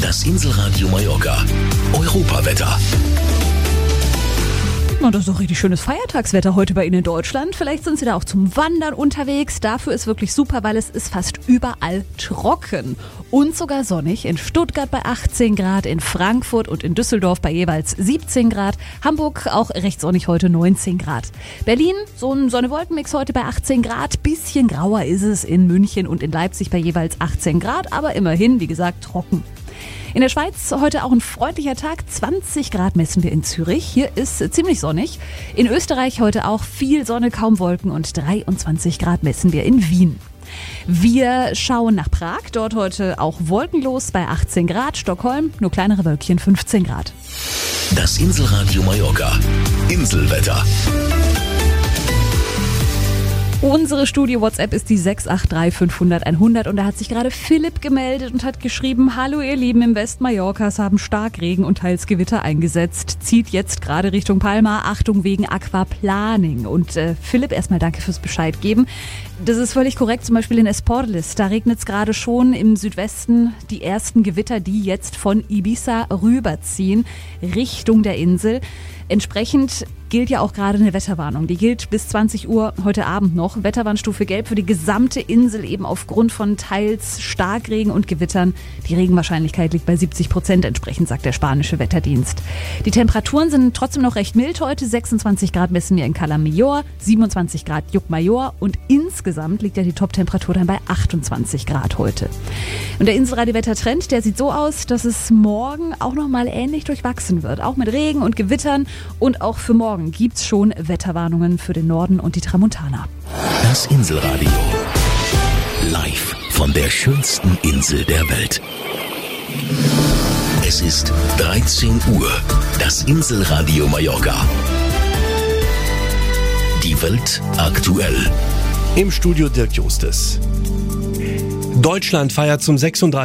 Das Inselradio Mallorca. Europawetter. Und das ist doch richtig schönes Feiertagswetter heute bei Ihnen in Deutschland. Vielleicht sind Sie da auch zum Wandern unterwegs. Dafür ist wirklich super, weil es ist fast überall trocken. Und sogar sonnig. In Stuttgart bei 18 Grad, in Frankfurt und in Düsseldorf bei jeweils 17 Grad. Hamburg auch recht sonnig heute 19 Grad. Berlin, so ein Sonne-Wolken-Mix heute bei 18 Grad. Bisschen grauer ist es in München und in Leipzig bei jeweils 18 Grad. Aber immerhin, wie gesagt, trocken. In der Schweiz heute auch ein freundlicher Tag. 20 Grad messen wir in Zürich. Hier ist ziemlich sonnig. In Österreich heute auch viel Sonne, kaum Wolken und 23 Grad messen wir in Wien. Wir schauen nach Prag. Dort heute auch wolkenlos bei 18 Grad. Stockholm nur kleinere Wölkchen, 15 Grad. Das Inselradio Mallorca. Inselwetter. Unsere Studio-WhatsApp ist die 683 500 100 und da hat sich gerade Philipp gemeldet und hat geschrieben: Hallo ihr Lieben, im West Mallorcas haben Starkregen und teils Gewitter eingesetzt. Zieht jetzt gerade Richtung Palma. Achtung wegen Aquaplaning. Und Philipp, erstmal danke fürs Bescheid geben. Das ist völlig korrekt, zum Beispiel in Esporles. Da regnet es gerade schon im Südwesten die ersten Gewitter, die jetzt von Ibiza rüberziehen Richtung der Insel. Entsprechend gilt ja auch gerade eine Wetterwarnung. Die gilt bis 20 Uhr heute Abend noch. Wetterwarnstufe Gelb für die gesamte Insel, eben aufgrund von teils Starkregen und Gewittern. Die Regenwahrscheinlichkeit liegt bei 70% entsprechend, sagt der spanische Wetterdienst. Die Temperaturen sind trotzdem noch recht mild heute. 26 Grad messen wir in Cala Millor, 27 Grad Llucmajor und insgesamt liegt ja die Top-Temperatur dann bei 28 Grad heute. Und der Inselradio-Wettertrend, der sieht so aus, dass es morgen auch nochmal ähnlich durchwachsen wird. Auch mit Regen und Gewittern und auch für morgen gibt's schon Wetterwarnungen für den Norden und die Tramontana. Das Inselradio. Live von der schönsten Insel der Welt. Es ist 13 Uhr. Das Inselradio Mallorca. Die Welt aktuell. Im Studio Dirk Justes. Deutschland feiert zum 36.